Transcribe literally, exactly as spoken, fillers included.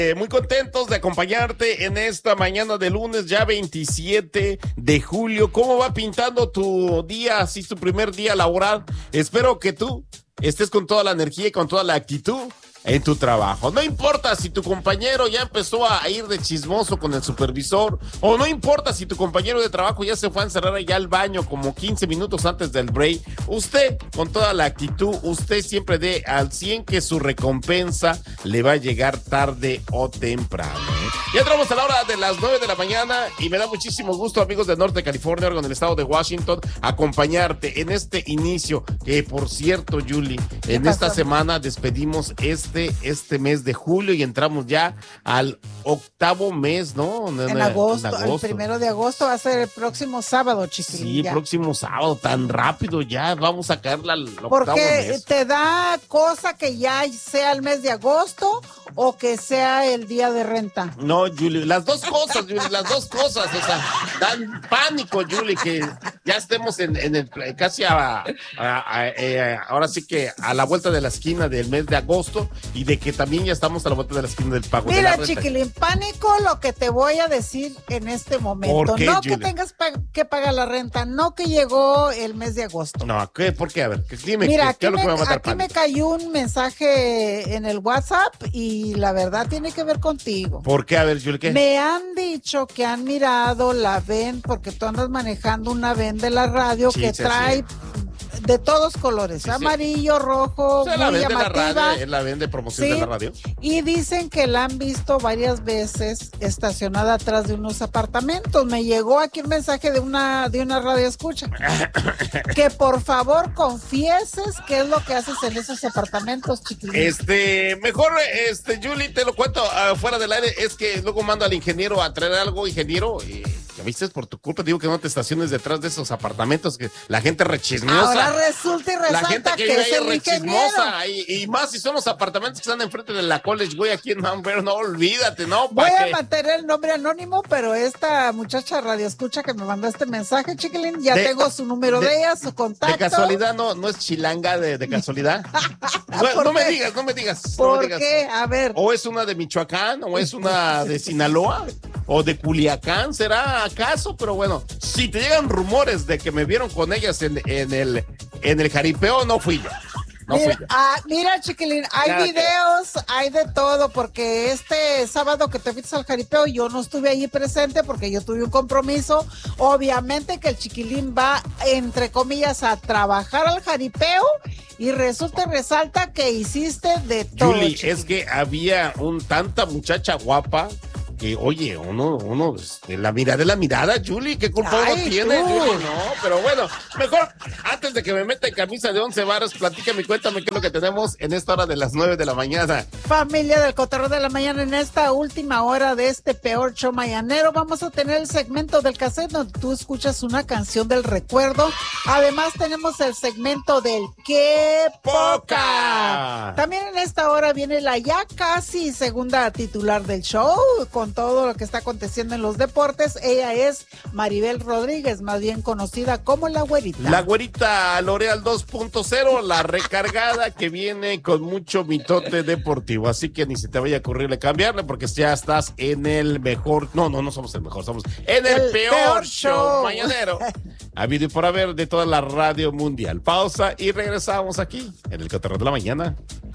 Eh, muy contentos de acompañarte en esta mañana de lunes, ya veintisiete de julio. ¿Cómo va pintando tu día, así tu primer día laboral? Espero que tú estés con toda la energía y con toda la actitud en tu trabajo. No importa si tu compañero ya empezó a ir de chismoso con el supervisor, o no importa si tu compañero de trabajo ya se fue a encerrar allá al baño como quince minutos antes del break. Usted, con toda la actitud, usted siempre dé al cien, que su recompensa le va a llegar tarde o temprano, ¿eh? Ya entramos a la hora de las nueve de la mañana y me da muchísimo gusto, amigos de Norte California, Oregon, el estado de Washington, acompañarte en este inicio, que por cierto, Julie, en esta semana despedimos este Este, este mes de julio y entramos ya al octavo mes, ¿no? En, en, agosto, en agosto, el primero de agosto va a ser el próximo sábado, chiquilín. Sí, el próximo sábado, tan rápido ya vamos a caerla al octavo Porque mes. Te da cosa que ya sea el mes de agosto o que sea el día de renta. No, Julie, las dos cosas, Julie, las dos cosas, o sea, dan pánico, Julie, que ya estemos en, en el, casi a, a, a, a, ahora sí que a la vuelta de la esquina del mes de agosto, y de que también ya estamos a la vuelta de la esquina del pago. Mira, de la chiquilín, pánico lo que te voy a decir en este momento. ¿Por qué, no Julie? Que tengas pa- que pagar la renta, no que llegó el mes de agosto. No, ¿qué? ¿Por qué? A ver, dime, Mira, ¿qué, qué es lo que me va a matar aquí pánico? me cayó un mensaje en el WhatsApp y la verdad tiene que ver contigo. ¿Por qué? A ver, Julie, ¿qué? Me han dicho que han mirado la ven, porque tú andas manejando una ven de la radio Sí, que sí, trae sí. de todos colores, Sí, sí. amarillo, rojo, O sea, la muy ven de la llamativa. radio, es la ven de promoción Sí, de la radio. y dicen que la han visto varias veces estacionada atrás de unos apartamentos. Me llegó aquí un mensaje de una de una radio escucha que por favor confieses qué es lo que haces en esos apartamentos, chiquilín. Este, mejor, este, Julie, te lo cuento uh, fuera del aire, es que luego mando al ingeniero a traer algo, ingeniero, y ya viste, es por tu culpa, te digo que no te estaciones detrás de esos apartamentos, que la gente rechismosa. Ahora resulta y resalta la gente que, que, vive es ahí el rechismosa, y, y más si son los apartamentos que están enfrente de la College Way aquí en Mount Vernon, no, olvídate, ¿no? Voy a que... mantener el nombre anónimo, pero esta muchacha radio escucha que me mandó este mensaje, chiquilín, ya de, tengo su número de, de ella, su contacto. De casualidad, no, no es chilanga de, de casualidad. no, no me digas, no me digas. ¿Por no me digas. qué? A ver. O es una de Michoacán, o es una de Sinaloa, o de Culiacán, ¿será acaso? Pero bueno, si te llegan rumores de que me vieron con ellas en, en el en el jaripeo, no fui yo. No mira, fui yo. ah, mira, chiquilín, hay Claro videos, que... hay de todo, porque este sábado que te fuiste al jaripeo, yo no estuve allí presente porque yo tuve un compromiso. Obviamente que el chiquilín va, entre comillas, a trabajar al jaripeo, y resulta y resalta que hiciste de todo. Julie, chiquilín. es que había un tanta muchacha guapa que, oye, uno, uno, este, la mirada es la mirada, Julie, ¿qué culpa Ay, uno tiene, tú. Julie? No, pero bueno, mejor, antes de que me meta en camisa de once varas, platícame y cuéntame qué es lo que tenemos en esta hora de las nueve de la mañana. Familia del Cotorreo de la Mañana, en esta última hora de este peor show mañanero, vamos a tener el segmento del cassette donde tú escuchas una canción del recuerdo. Además tenemos el segmento del ¡Qué poca! También en esta hora viene la ya casi segunda titular del show, con todo lo que está aconteciendo en los deportes. Ella es Maribel Rodríguez, más bien conocida como La Güerita. La Güerita L'Oreal dos punto cero, la recargada que viene con mucho mitote deportivo. Así que ni se te vaya a ocurrirle cambiarle, porque ya estás en el mejor. No, no, no somos el mejor, somos en el, el peor, peor show, show mañanero habido y por haber de toda la radio mundial. Pausa y regresamos aquí en el Cotorreo de la Mañana.